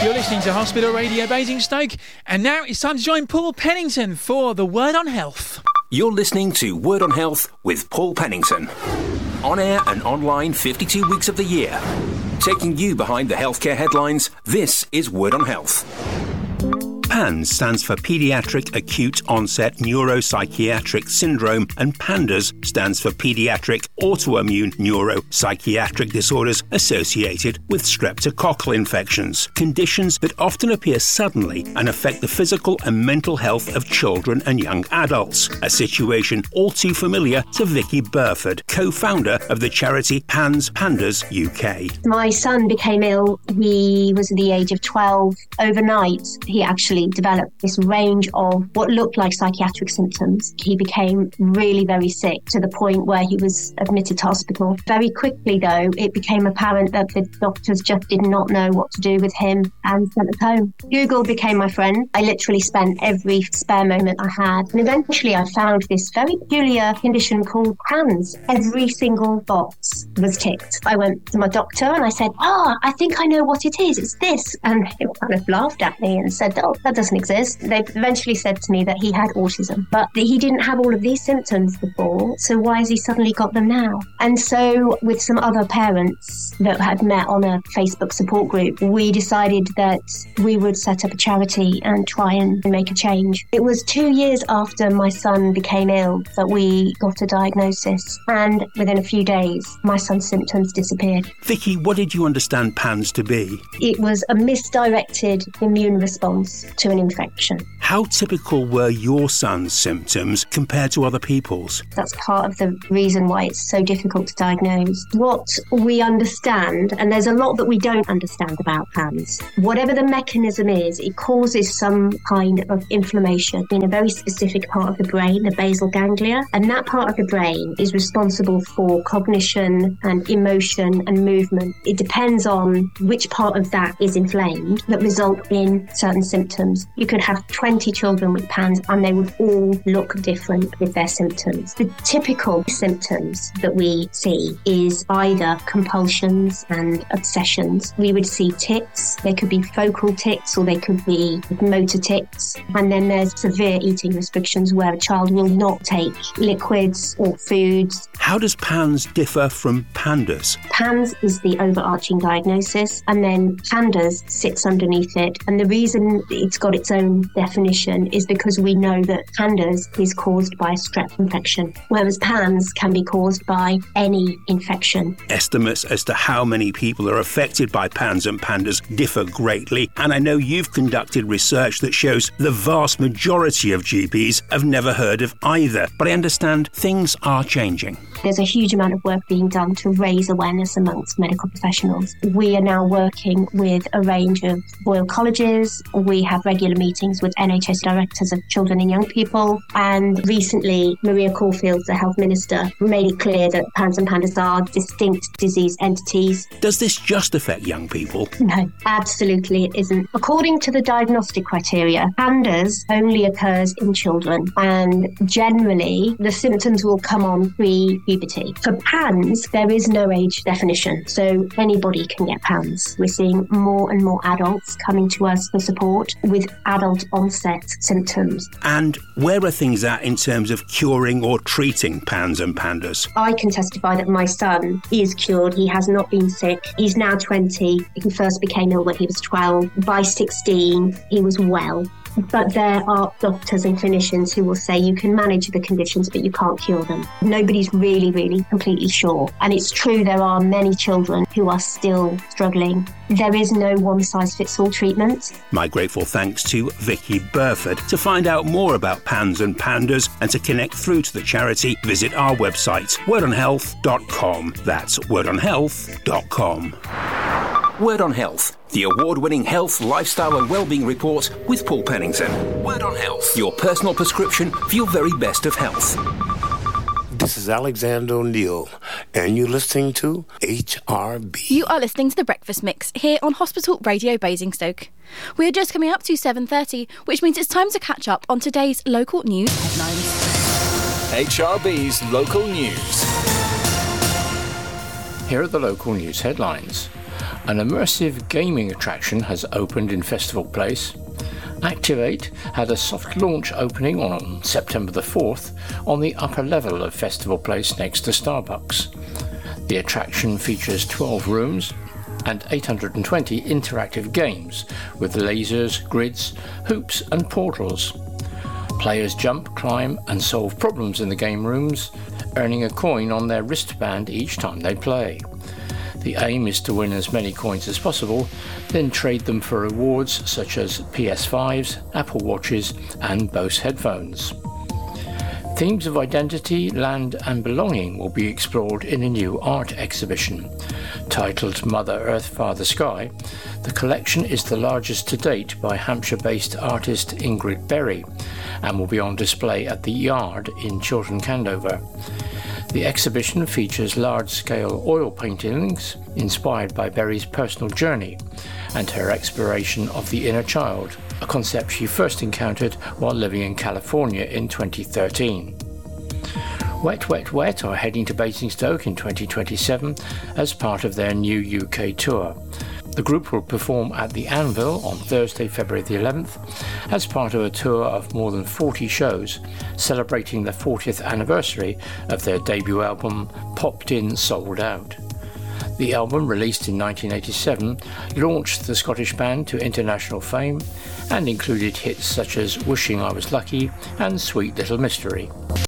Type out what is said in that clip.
You're listening to Hospital Radio Basingstoke, and now it's time to join Paul Pennington for the Word on Health. You're listening to Word on Health with Paul Pennington. On air and online 52 weeks of the year. Taking you behind the healthcare headlines, this is Word on Health. PANS stands for Paediatric Acute Onset Neuropsychiatric Syndrome, and PANDAS stands for Paediatric Autoimmune Neuropsychiatric Disorders associated with streptococcal infections, conditions that often appear suddenly and affect the physical and mental health of children and young adults, a situation all too familiar to Vicky Burford, co-founder of the charity PANS PANDAS UK. My son became ill. He was at the age of 12. Overnight, he actually developed this range of what looked like psychiatric symptoms. He became really very sick to the point where he was admitted to hospital. Very quickly, though, it became apparent that the doctors just did not know what to do with him and sent us home. Google became my friend. I literally spent every spare moment I had. And eventually I found this very peculiar condition called PANS. Every single box was ticked. I went to my doctor and I said, I think I know what it is. It's this. And he kind of laughed at me and said, that doesn't exist. They eventually said to me that he had autism, but that he didn't have all of these symptoms before, so why has he suddenly got them now? And so with some other parents that had met on a Facebook support group, we decided that we would set up a charity and try and make a change. It was 2 years after my son became ill that we got a diagnosis, and within a few days my son's symptoms disappeared. Vicky, what did you understand PANS to be? It was a misdirected immune response to an infection. How typical were your son's symptoms compared to other people's? That's part of the reason why it's so difficult to diagnose. What we understand, and there's a lot that we don't understand about PANS, whatever the mechanism is, it causes some kind of inflammation in a very specific part of the brain, the basal ganglia, and that part of the brain is responsible for cognition and emotion and movement. It depends on which part of that is inflamed that result in certain symptoms. You could have 20 children with PANS and they would all look different with their symptoms. The typical symptoms that we see is either compulsions and obsessions. We would see tics. They could be focal tics or they could be motor tics. And then there's severe eating restrictions where a child will not take liquids or foods. How does PANS differ from PANDAS? PANS is the overarching diagnosis, and then PANDAS sits underneath it. And the reason it's got its own definition is because we know that PANDAS is caused by a strep infection, whereas PANS can be caused by any infection. Estimates as to how many people are affected by PANS and PANDAS differ greatly, and I know you've conducted research that shows the vast majority of GPs have never heard of either, but I understand things are changing. There's a huge amount of work being done to raise awareness amongst medical professionals. We are now working with a range of Royal Colleges. We have regular meetings with NHS directors of children and young people. And recently, Maria Caulfield, the Health Minister, made it clear that PANS and PANDAS are distinct disease entities. Does this just affect young people? No, absolutely it isn't. According to the diagnostic criteria, PANDAS only occurs in children, and generally the symptoms will come on pre-puberty. For PANS, there is no age definition, so anybody can get PANS. We're seeing more and more adults coming to us for support with adult onset symptoms. And where are things at in terms of curing or treating PANS and PANDAS? I can testify that my son is cured. He has not been sick. He's now 20. He first became ill when he was 12. By 16, he was well. But there are doctors and clinicians who will say you can manage the conditions, but you can't cure them. Nobody's really completely sure. And it's true, there are many children who are still struggling. There is no one-size-fits-all treatment. My grateful thanks to Vicky Burford. To find out more about PANS and PANDAS and to connect through to the charity, visit our website, wordonhealth.com. That's wordonhealth.com. Word on Health, the award-winning health, lifestyle and wellbeing report with Paul Pennington. Word on Health, your personal prescription for your very best of health. This is Alexander O'Neill, and you're listening to HRB. You are listening to The Breakfast Mix here on Hospital Radio Basingstoke. We are just coming up to 7:30, which means it's time to catch up on today's local news headlines. HRB's local news. Here are the local news headlines. An immersive gaming attraction has opened in Festival Place. Activate had a soft launch opening on September the 4th on the upper level of Festival Place next to Starbucks. The attraction features 12 rooms and 820 interactive games with lasers, grids, hoops and portals. Players jump, climb and solve problems in the game rooms, earning a coin on their wristband each time they play. The aim is to win as many coins as possible, then trade them for rewards such as PS5s, Apple Watches and Bose headphones. Themes of identity, land and belonging will be explored in a new art exhibition. Titled Mother Earth, Father Sky, the collection is the largest to date by Hampshire-based artist Ingrid Berry and will be on display at the Yard in Chiltern Candover. The exhibition features large-scale oil paintings inspired by Berry's personal journey and her exploration of the inner child, a concept she first encountered while living in California in 2013. Wet Wet Wet are heading to Basingstoke in 2027 as part of their new UK tour. The group will perform at the Anvil on Thursday, February the 11th, as part of a tour of more than 40 shows celebrating the 40th anniversary of their debut album, Popped In, Sold Out. The album, released in 1987, launched the Scottish band to international fame and included hits such as Wishing I Was Lucky and Sweet Little Mystery.